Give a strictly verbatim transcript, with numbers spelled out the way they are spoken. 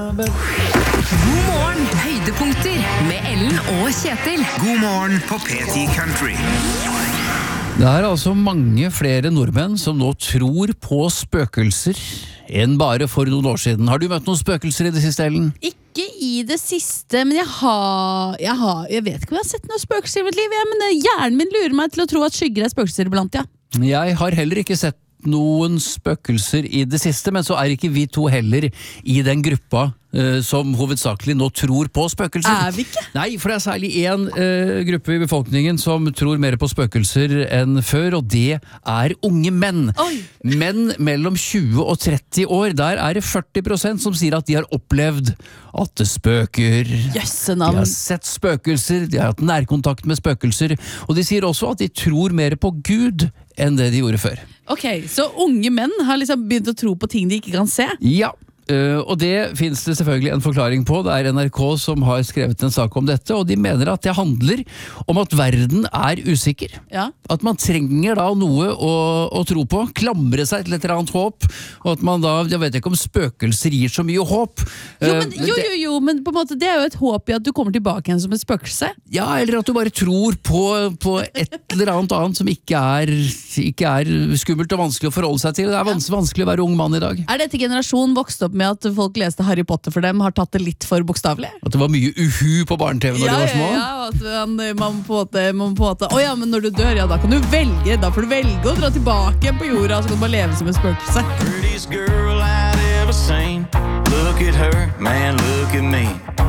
God morgen, høydepunkter med Ellen og Kjetil. God morgen på P ti Country. Det er altså mange flere nordmenn som nå tror på spøkelser enn bare for noen år siden. Har du møtt noen spøkelser i det siste, Ellen? Ikke i det siste, men jeg har, jeg har Jeg vet ikke om jeg har sett noen spøkelser i mitt liv, ja, men hjernen min lurer meg til å tro at skygger er spøkelser iblant, ja. Jeg har heller ikke sett noen spøkelser i det siste, men så er ikke vi to heller i den gruppa uh, som hovedsakelig nå tror på spøkelser. Er vi ikke? Nei, for det er særlig en uh, gruppe i befolkningen som tror mer på spøkelser enn før, og det er unge menn. Oi. Menn mellom tjue og tretti år, der er det førti prosent som sier at de har opplevd at det spøker. Jøssenavn. De har sett spøkelser, de har hatt nærkontakt med spøkelser, og de sier også at de tror mer på Gud enn det de gjorde før. Ok, så unge menn har liksom begynt å tro på ting de ikke kan se? Ja, Uh, og det finnes det selvfølgelig en forklaring på. Det er N R K som har skrevet en sak om dette, og de mener at det handler om at verden er usikker. Ja. At man trenger da noe å, å tro på, klamre seg til et eller annet håp, og at man da, jeg vet ikke om spøkelser gir så mye håp. Jo, men, jo, jo, jo, men på en måte det er jo et håp i at du kommer tilbake igjen som et spøkelse. Ja, eller at du bare tror på, på et eller annet annet som ikke er, ikke er skummelt og vanskelig å forholde seg til. Det er vans vanskelig å være ung mann i dag. Er dette generasjon vokst opp med at folk leste Harry Potter for dem, har tatt det litt for bokstavelig? At det var mye uhu på barne-T V når ja, de var små? Ja, ja, at man, man på en måte, man på en måte, å ja, men når du dør, ja, da kan du velge, da får du velge å dra tilbake på jorda, så kan du bare leve som en spøkelse. Prettiest girl I'd ever seen. Look at her, man, look at me.